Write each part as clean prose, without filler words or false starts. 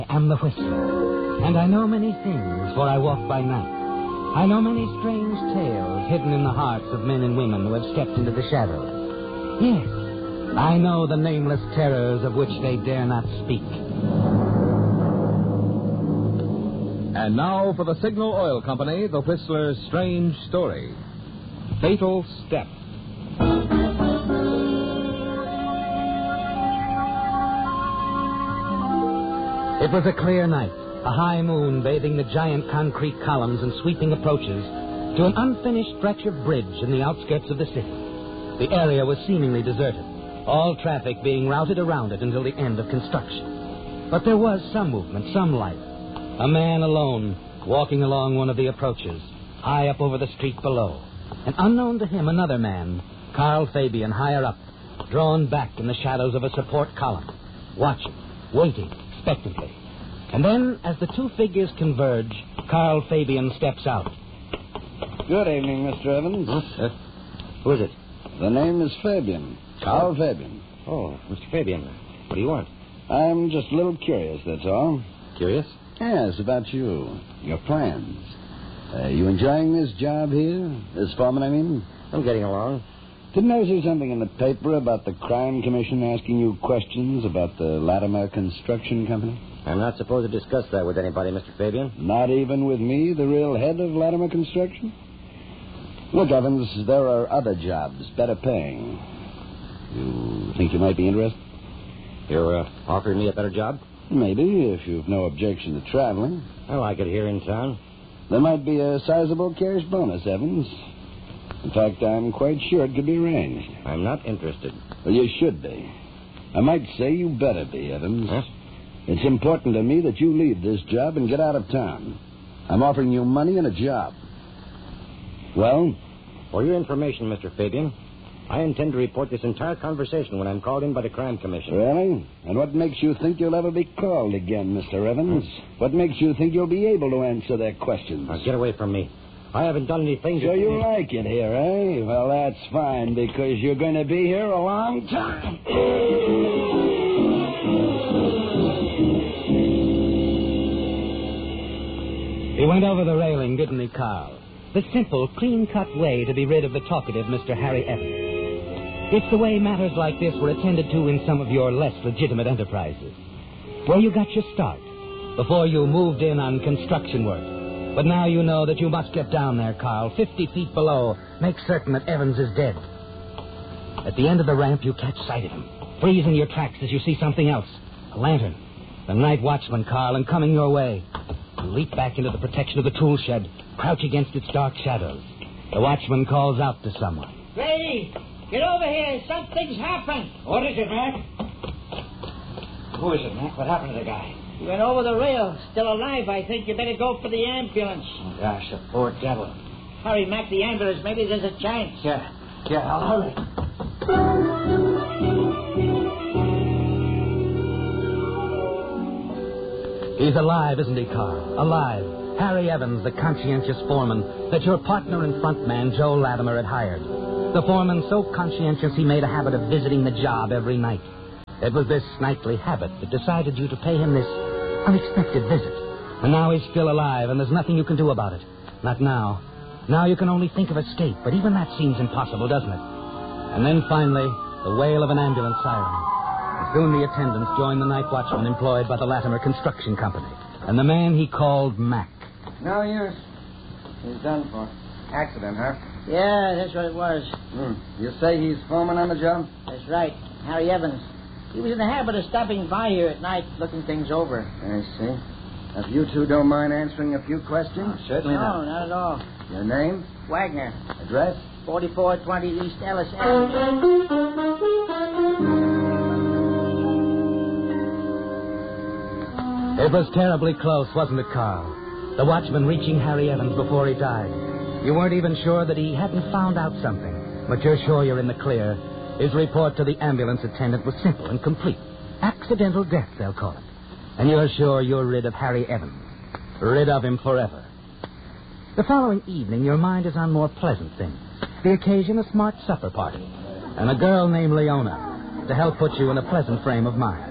I am the Whistler, and I know many things, for I walk by night. I know many strange tales hidden in the hearts of men and women who have stepped into the shadows. Yes, I know the nameless terrors of which they dare not speak. And now for the Signal Oil Company, the Whistler's strange story. Fatal Step. It was a clear night, a high moon bathing the giant concrete columns and sweeping approaches to an unfinished stretch of bridge in the outskirts of the city. The area was seemingly deserted, all traffic being routed around it until the end of construction. But there was some movement, some life. A man alone, walking along one of the approaches, high up over the street below. And unknown to him, another man, Carl Fabian, higher up, drawn back in the shadows of a support column, watching, waiting, expectantly. And then, as the two figures converge, Carl Fabian steps out. Good evening, Mr. Evans. Who is it? The name is Fabian. Carl Fabian. Oh, Mr. Fabian. What do you want? I'm just a little curious, that's all. Curious? Yes, about you. Your plans. You enjoying this job here? This foreman, I mean? I'm getting along. Didn't I see something in the paper about the Crime Commission asking you questions about the Latimer Construction Company? I'm not supposed to discuss that with anybody, Mr. Fabian. Not even with me, the real head of Latimer Construction? Look, Evans, there are other jobs, better paying. You think you might be interested? You're offering me a better job? Maybe, if you've no objection to traveling. I like it here in town. There might be a sizable cash bonus, Evans. In fact, I'm quite sure it could be arranged. I'm not interested. Well, you should be. I might say you better be, Evans. Huh? It's important to me that you leave this job and get out of town. I'm offering you money and a job. Well? For your information, Mr. Fabian, I intend to report this entire conversation when I'm called in by the Crime Commission. Really? And what makes you think you'll ever be called again, Mr. Evans? What makes you think you'll be able to answer their questions? Now, get away from me. I haven't done anything to... So you like it here, eh? Well, that's fine, because you're going to be here a long time. He went over the railing, didn't he, Carl? The simple, clean-cut way to be rid of the talkative Mr. Harry Evans. It's the way matters like this were attended to in some of your less legitimate enterprises, where you got your start, before you moved in on construction work. But now you know that you must get down there, Carl, 50 feet below. Make certain that Evans is dead. At the end of the ramp, you catch sight of him, freeze in your tracks as you see something else. A lantern. The night watchman, Carl, and coming your way. You leap back into the protection of the tool shed, crouch against its dark shadows. The watchman calls out to someone. Grady, get over here. Something's happened. What is it, Mac? Who is it, Mac? What happened to the guy? He went over the rail. Still alive, I think. You better go for the ambulance. Oh, gosh, the poor devil. Hurry, Mac, the ambulance. Maybe there's a chance. Yeah, I'll hurry. He's alive, isn't he, Carl? Alive. Harry Evans, the conscientious foreman that your partner and frontman, Joe Latimer, had hired. The foreman so conscientious he made a habit of visiting the job every night. It was this nightly habit that decided you to pay him this unexpected visit. And now he's still alive, and there's nothing you can do about it. Not now. Now you can only think of escape, but even that seems impossible, doesn't it? And then finally, the wail of an ambulance siren. And soon the attendants joined the night watchman employed by the Latimer Construction Company, and the man he called Mac. No use. He's done for. Accident, huh? Yeah, that's what it was. You say he's foreman on the job? That's right. Harry Evans. He was in the habit of stopping by here at night, looking things over. I see. If you two don't mind answering a few questions? Certainly No, not at all. Your name? Wagner. Address? 4420 East Ellis Avenue. It was terribly close, wasn't it, Carl? The watchman reaching Harry Evans before he died. You weren't even sure that he hadn't found out something, but you're sure you're in the clear. His report to the ambulance attendant was simple and complete. Accidental death, they'll call it. And you're sure you're rid of Harry Evans. Rid of him forever. The following evening, your mind is on more pleasant things. The occasion, a smart supper party. And a girl named Leona to help put you in a pleasant frame of mind.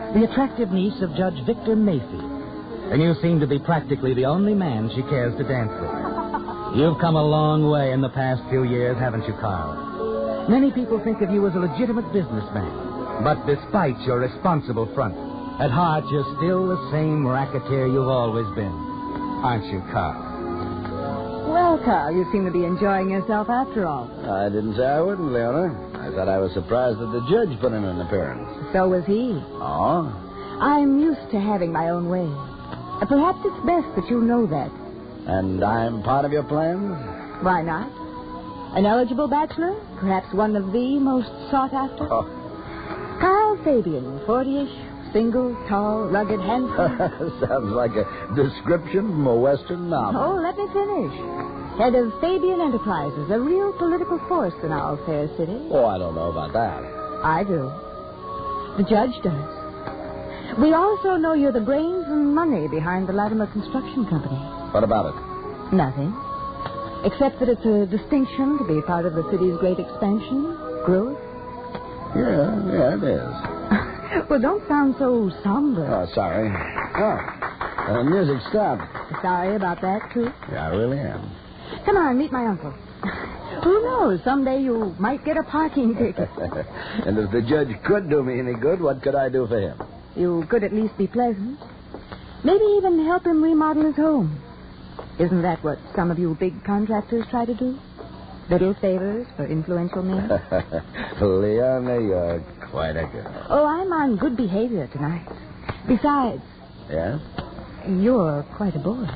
the attractive niece of Judge Victor Mayfield. And you seem to be practically the only man she cares to dance with. You've come a long way in the past few years, haven't you, Carl? Many people think of you as a legitimate businessman. But despite your responsible front, at heart you're still the same racketeer you've always been. Aren't you, Carl? Well, Carl, you seem to be enjoying yourself after all. I didn't say I wouldn't, Leona. I thought I was surprised that the judge put in an appearance. So was he. Oh? I'm used to having my own way. Perhaps it's best that you know that. And I'm part of your plans? Why not? An eligible bachelor? Perhaps one of the most sought after? Oh. Carl Fabian, 40-ish, single, tall, rugged, handsome. Sounds like a description from a Western novel. Oh, let me finish. Head of Fabian Enterprises, a real political force in our fair city. Oh, I don't know about that. I do. The judge does. We also know you're the brains and money behind the Latimer Construction Company. What about it? Nothing. Except that it's a distinction to be part of the city's great expansion, growth. Yeah, it is. Well, don't sound so somber. Oh, sorry. Oh, the music stopped. Sorry about that, too. Yeah, I really am. Come on, meet my uncle. Who knows? Someday you might get a parking ticket. And if the judge could do me any good, what could I do for him? You could at least be pleasant. Maybe even help him remodel his home. Isn't that what some of you big contractors try to do? Little favors for influential men? Leona, you're quite a girl. Oh, I'm on good behavior tonight. Besides... Yeah? You're quite a boy.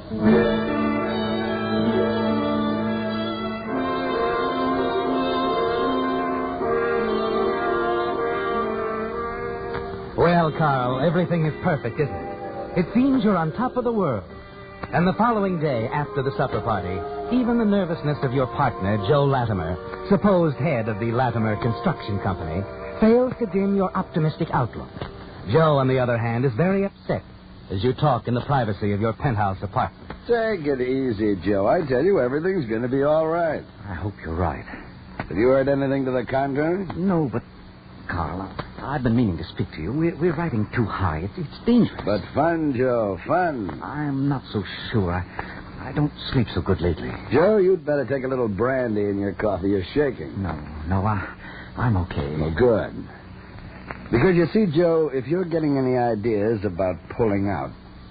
Well, Carl, everything is perfect, isn't it? It seems you're on top of the world. And the following day, after the supper party, even the nervousness of your partner, Joe Latimer, supposed head of the Latimer Construction Company, fails to dim your optimistic outlook. Joe, on the other hand, is very upset as you talk in the privacy of your penthouse apartment. Take it easy, Joe. I tell you, everything's going to be all right. I hope you're right. Have you heard anything to the contrary? No, but, Carl, I've been meaning to speak to you. We're riding too high. It's dangerous. But fun, Joe, fun. I'm not so sure. I don't sleep so good lately. Joe, you'd better take a little brandy in your coffee. You're shaking. No, I'm okay. Well, good. Because you see, Joe, if you're getting any ideas about pulling out...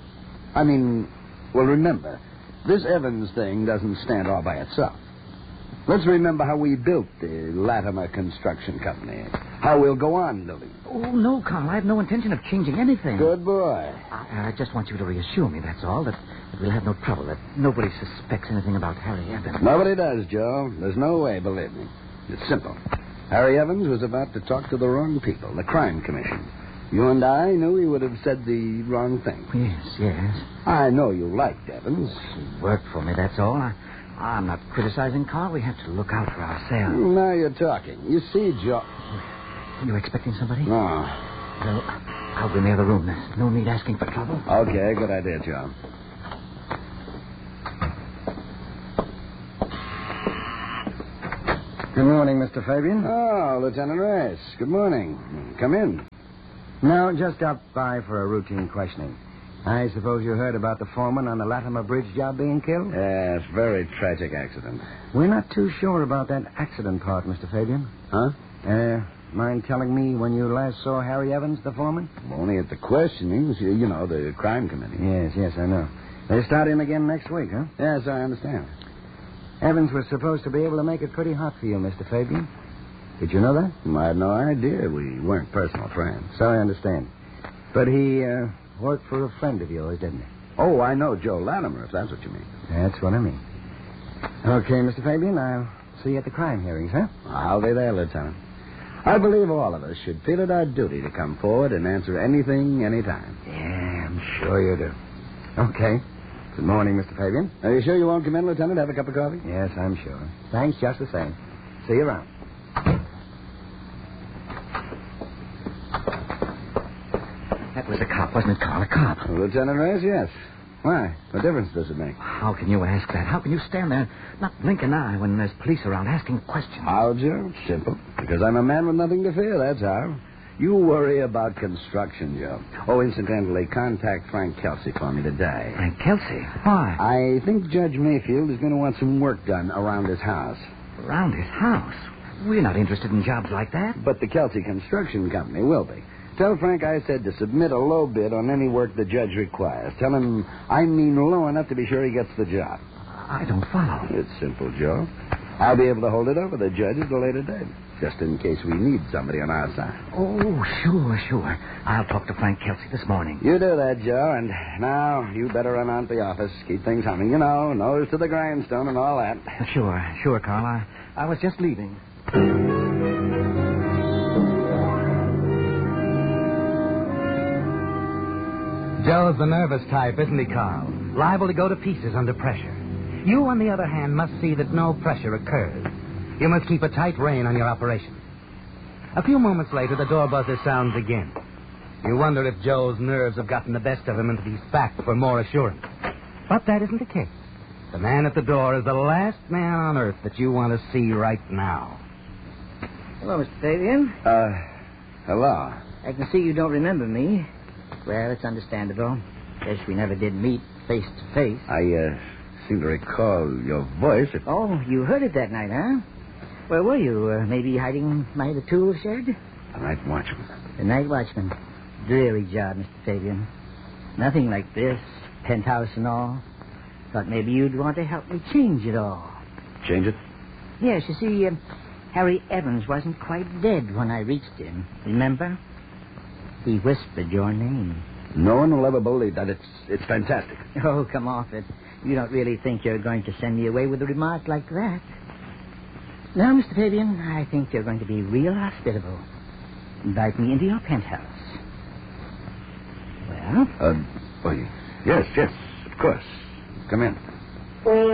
remember, this Evans thing doesn't stand all by itself. Let's remember how we built the Latimer Construction Company. How we'll go on building. Oh, no, Carl. I have no intention of changing anything. Good boy. I just want you to reassure me, that's all, that we'll have no trouble, that nobody suspects anything about Harry Evans. Nobody does, Joe. There's no way, believe me. It's simple. Harry Evans was about to talk to the wrong people, the Crime Commission. You and I knew he would have said the wrong thing. Yes. I know you liked Evans. He worked for me, that's all. I'm not criticizing Carl. We have to look out for ourselves. Now you're talking. You see, Joe... You expecting somebody? No. Well, I'll go in the other room. There's no need asking for trouble. Okay, good idea, Joe. Good morning, Mr. Fabian. Oh, Lieutenant Rice. Good morning. Come in. No, just stopped by for a routine questioning. I suppose you heard about the foreman on the Latimer Bridge job being killed? Yes, very tragic accident. We're not too sure about that accident part, Mr. Fabian. Huh? Mind telling me when you last saw Harry Evans, the foreman? Only at the questionings, you know, the crime committee. Yes, I know. They start in again next week, huh? Yes, I understand. Evans was supposed to be able to make it pretty hot for you, Mr. Fabian. Did you know that? I had no idea. We weren't personal friends. So I understand. But he worked for a friend of yours, didn't he? Oh, I know Joe Latimer, if that's what you mean. That's what I mean. Okay, Mr. Fabian, I'll see you at the crime hearings, huh? I'll be there, Lieutenant. I believe all of us should feel it our duty to come forward and answer anything, anytime. Yeah, I'm sure you do. Okay. Good morning, Mr. Fabian. Are you sure you won't come in, Lieutenant? Have a cup of coffee? Yes, I'm sure. Thanks just the same. See you around. That was a cop, wasn't it, Carl? A cop. Well, Lieutenant Reyes, yes. Why? What difference does it make? How can you ask that? How can you stand there and not blink an eye when there's police around asking questions? How, Joe? Simple. Because I'm a man with nothing to fear, that's how. You worry about construction, Joe. Oh, incidentally, contact Frank Kelsey for me today. Frank Kelsey? Why? I think Judge Mayfield is going to want some work done around his house. Around his house? We're not interested in jobs like that. But the Kelsey Construction Company will be. Tell Frank I said to submit a low bid on any work the judge requires. Tell him I mean low enough to be sure he gets the job. I don't follow. It's simple, Joe. I'll be able to hold it over the judge at a later date, just in case we need somebody on our side. Oh, sure. I'll talk to Frank Kelsey this morning. You do that, Joe, and now you better run on to the office. Keep things humming, you know, nose to the grindstone and all that. Sure, Carl. I was just leaving. Joe's the nervous type, isn't he, Carl? Liable to go to pieces under pressure. You, on the other hand, must see that no pressure occurs. You must keep a tight rein on your operation. A few moments later, the door buzzer sounds again. You wonder if Joe's nerves have gotten the best of him and that he's back for more assurance. But that isn't the case. The man at the door is the last man on earth that you want to see right now. Hello, Mr. Fabian. Hello. I can see you don't remember me. Well, it's understandable. Guess we never did meet face to face. I seem to recall your voice. Oh, you heard it that night, huh? Where were you? Maybe hiding by the tool shed? The night watchman. The night watchman. Dreary job, Mr. Fabian. Nothing like this. Penthouse and all. Thought maybe you'd want to help me change it all. Change it? Yes, you see, Harry Evans wasn't quite dead when I reached him. Remember? He whispered your name. No one will ever believe that. It's fantastic. Oh, come off it. You don't really think you're going to send me away with a remark like that. Now, Mr. Fabian, I think you're going to be real hospitable. Invite me into your penthouse. Well? Yes, of course. Come in.